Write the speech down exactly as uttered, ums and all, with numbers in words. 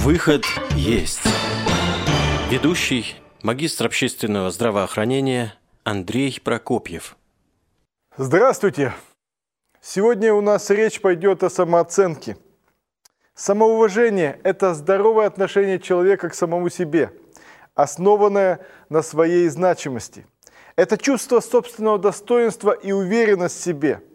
Выход есть. Ведущий, магистр общественного здравоохранения Андрей Прокопьев. Здравствуйте! Сегодня у нас речь пойдет о самооценке. Самоуважение – это здоровое отношение человека к самому себе, основанное на своей значимости. Это чувство собственного достоинства и уверенность в себе –